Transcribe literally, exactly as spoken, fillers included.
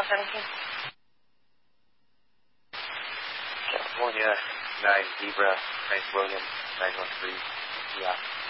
one seventeen. California, nine Zebra, Frank William, nine one three, yeah.